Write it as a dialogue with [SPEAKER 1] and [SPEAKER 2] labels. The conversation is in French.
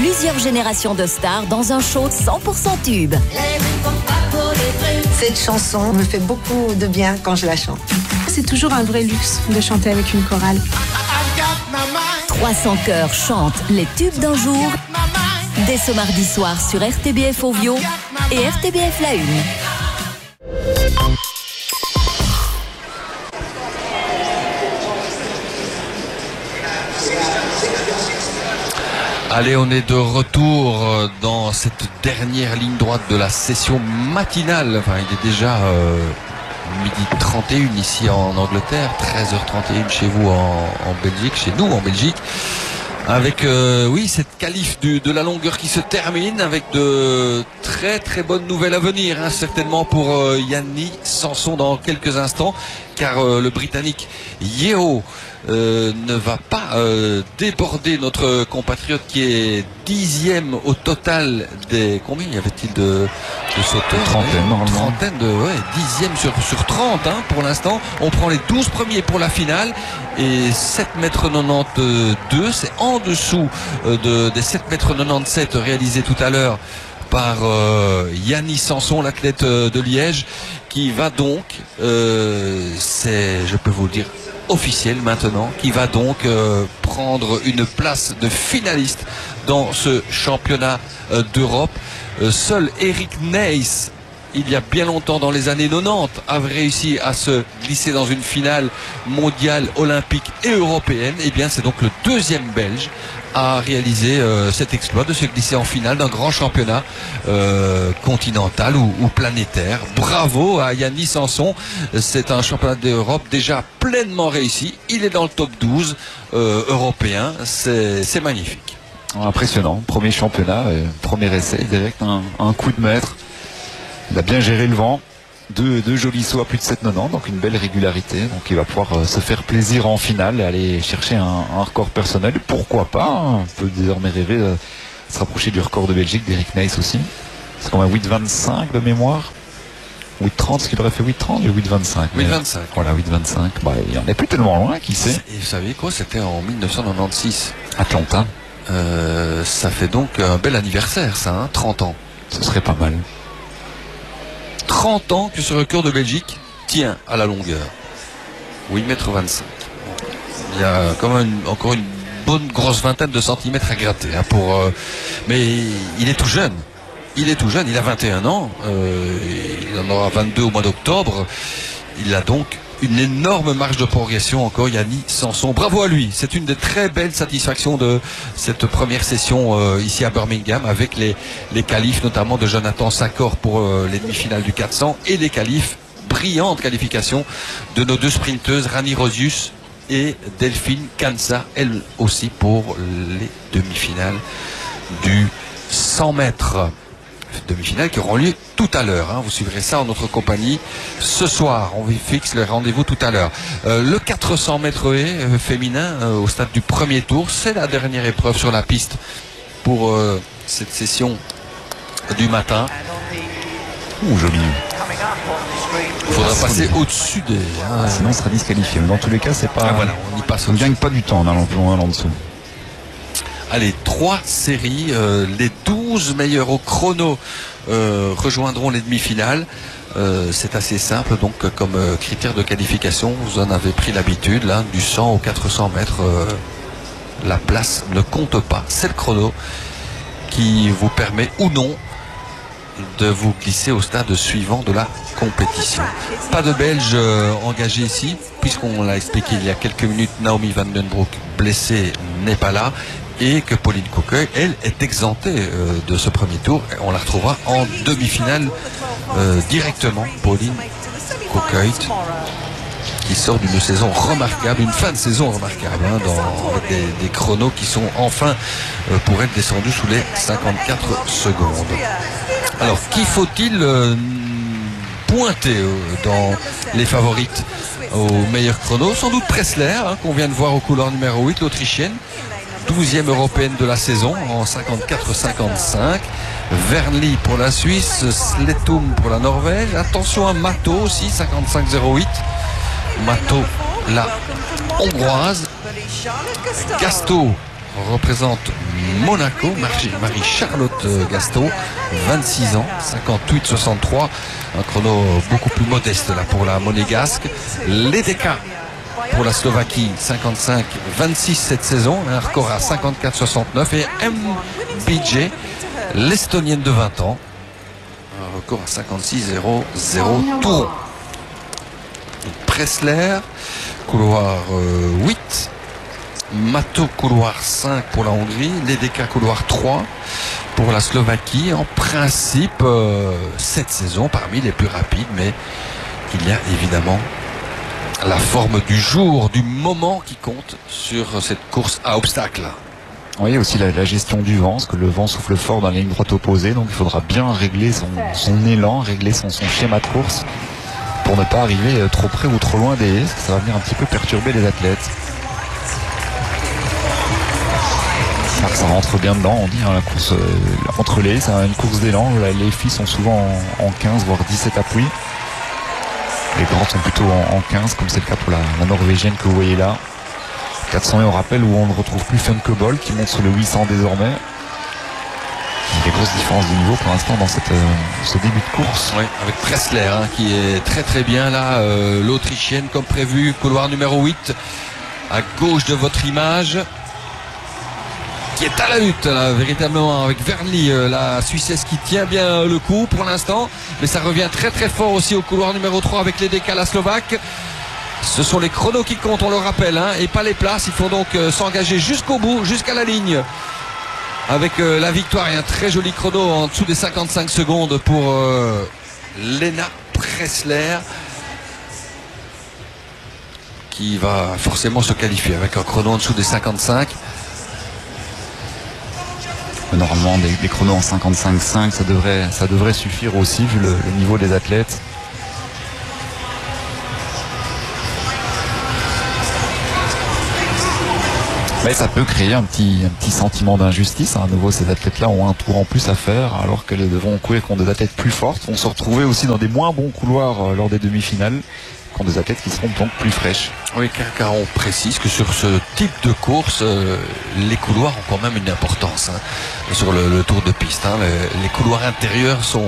[SPEAKER 1] plusieurs générations de stars dans un show 100% tube.
[SPEAKER 2] Cette chanson me fait beaucoup de bien quand je la chante.
[SPEAKER 3] C'est toujours un vrai luxe de chanter avec une chorale.
[SPEAKER 1] 300 chœurs chantent les tubes d'un jour dès ce mardi soir sur RTBF Ovio et RTBF La Une.
[SPEAKER 4] Allez, on est de retour dans cette dernière ligne droite de la session matinale. Enfin, il est déjà midi 31 ici en Angleterre, 13h31 chez vous en Belgique, chez nous en Belgique. Avec oui, cette qualif de la longueur qui se termine, avec de très très bonnes nouvelles à venir, hein, certainement pour Yanni Sanson dans quelques instants, car le Britannique Yeo ne va pas déborder notre compatriote qui est 10e au total des... Combien y avait-il de sauteurs? Trentaine de... Ouais, 10e sur 30 hein, pour l'instant. On prend les 12 premiers pour la finale et 7,92 m, c'est en dessous des 7,97 m réalisés tout à l'heure par Yanni Sanson, l'athlète de Liège, qui va donc, je peux vous le dire, officiel maintenant, qui va donc prendre une place de finaliste dans ce championnat d'Europe. Seul Eric Nys, il y a bien longtemps dans les années 90, avait réussi à se glisser dans une finale mondiale, olympique et européenne. Et bien c'est donc le deuxième Belge à réaliser cet exploit de se glisser en finale d'un grand championnat continental ou planétaire. Bravo à Yanni Sanson, c'est un championnat d'Europe déjà pleinement réussi. Il est dans le top 12 européen, c'est magnifique.
[SPEAKER 5] Impressionnant, premier championnat, premier essai direct, un coup de maître. Il a bien géré le vent, deux jolis sauts à plus de 7,90, donc une belle régularité. Donc il va pouvoir se faire plaisir en finale et aller chercher un record personnel. Pourquoi pas, hein, on peut désormais rêver de se rapprocher du record de Belgique d'Eric Nys aussi. C'est quand même 8,25 de mémoire. 8,30, ce qu'il aurait fait 8,30 ou 8,25.
[SPEAKER 4] 8,25.
[SPEAKER 5] Voilà, 8,25. Bah, il en est plus tellement loin, qui sait.
[SPEAKER 4] Et vous savez quoi, c'était en 1996.
[SPEAKER 5] Atlanta.
[SPEAKER 4] Ça fait donc un bel anniversaire, ça, hein, 30 ans.
[SPEAKER 5] Ce serait pas mal.
[SPEAKER 4] 30 ans que ce record de Belgique tient à la longueur. 8,25 m. Il y a quand même encore une bonne grosse vingtaine de centimètres à gratter. Hein, mais il est tout jeune. Il est tout jeune, il a 21 ans. Il en aura 22 au mois d'octobre. Il a donc une énorme marge de progression encore, Yanni Sanson. Bravo à lui. C'est une des très belles satisfactions de cette première session ici à Birmingham, avec les qualifs notamment de Jonathan Sakor pour les demi-finales du 400 et les qualifs, brillantes qualifications de nos deux sprinteuses Rani Rosius et Delphine Kansa, elle aussi pour les demi-finales du 100 mètres. Demi-finales qui auront lieu tout à l'heure, hein. Vous suivrez ça en notre compagnie ce soir. On fixe le rendez-vous tout à l'heure. Le 400 mètres haies féminin au stade du premier tour, c'est la dernière épreuve sur la piste pour cette session du matin.
[SPEAKER 5] Joli.
[SPEAKER 4] Il faudra passer au-dessus des...
[SPEAKER 5] sinon on sera disqualifié. Mais dans tous les cas, c'est pas...
[SPEAKER 4] voilà, on y passe.
[SPEAKER 5] On ne gagne pas du temps en allant plus loin, en dessous.
[SPEAKER 4] Allez, 3 séries, les 12 meilleurs au chrono rejoindront les demi-finales. C'est assez simple, donc comme critère de qualification, vous en avez pris l'habitude, là, du 100 au 400 mètres, la place ne compte pas. C'est le chrono qui vous permet ou non de vous glisser au stade suivant de la compétition. Pas de Belges engagés ici, puisqu'on l'a expliqué il y a quelques minutes, Naomi Van Den Broek, blessée, n'est pas là. Et que Pauline Coqueuil, elle, est exemptée de ce premier tour. On la retrouvera en demi-finale directement. Pauline Coqueuil, qui sort d'une saison remarquable, une fin de saison remarquable, hein, avec des chronos qui sont enfin, pour être descendus sous les 54 secondes. Alors, qui faut-il pointer dans les favorites au meilleur chrono? Sans doute Pressler, hein, qu'on vient de voir au couloir numéro 8, l'Autrichienne. 12e européenne de la saison en 54-55. Vernli pour la Suisse, Sletum pour la Norvège. Attention à Mato aussi, 55-08. Mato, la hongroise. Gasto représente Monaco, Marie-Charlotte Gasto, 26 ans, 58-63, un chrono beaucoup plus modeste là pour la monégasque. Ledeka pour la Slovaquie, 55-26 cette saison, un record à 54-69, et MBJ, l'Estonienne de 20 ans, un record à 56-0-0 tour. Pressler, couloir 8, Mato couloir 5 pour la Hongrie, Ledeka couloir 3 pour la Slovaquie. En principe, cette saison parmi les plus rapides, mais il y a évidemment la forme du jour, du moment qui compte sur cette course à obstacles.
[SPEAKER 5] Oui, aussi la gestion du vent, parce que le vent souffle fort dans la ligne droite opposée, donc il faudra bien régler son élan, régler son schéma de course pour ne pas arriver trop près ou trop loin des haies, parce que ça va venir un petit peu perturber les athlètes. Alors ça rentre bien dedans, on dit, hein, la course entre les haies, c'est une course d'élan. Les filles sont souvent en 15 voire 17 appuis. Les grands sont plutôt en 15, comme c'est le cas pour la norvégienne que vous voyez là. 400 et on rappelle où on ne retrouve plus Funkeball qui monte sur le 800 désormais. Il y a des grosses différences de niveau pour l'instant dans ce début de course.
[SPEAKER 4] Oui, avec Pressler qui est très très bien là, l'Autrichienne comme prévu, couloir numéro 8 à gauche de votre image, qui est à la lutte là, véritablement avec Vernli, la Suissesse qui tient bien le coup pour l'instant, mais ça revient très très fort aussi au couloir numéro 3 avec Ledeka, la Slovaque. Ce sont les chronos qui comptent, on le rappelle, et pas les places. Il faut donc s'engager jusqu'au bout, jusqu'à la ligne, avec la victoire et un très joli chrono en dessous des 55 secondes pour Lena Pressler, qui va forcément se qualifier avec un chrono en dessous des 55.
[SPEAKER 5] Normalement des chronos en 55,5 ça devrait suffire aussi vu le niveau des athlètes. Mais ça peut créer un petit sentiment d'injustice. À nouveau, ces athlètes-là ont un tour en plus à faire, alors qu'elles devront courir contre des athlètes plus fortes. Vont se retrouver aussi dans des moins bons couloirs lors des demi-finales, contre des athlètes qui seront donc plus fraîches.
[SPEAKER 4] Oui, car on précise que sur ce type de course, les couloirs ont quand même une importance sur le tour de piste. Les couloirs intérieurs sont